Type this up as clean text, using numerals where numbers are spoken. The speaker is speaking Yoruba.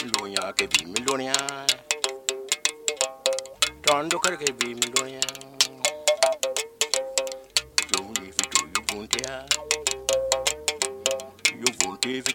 Lonya ke bi milonia. Tondo kar ke bi milonia. Yo ni fitu yu buntia. Yu bunti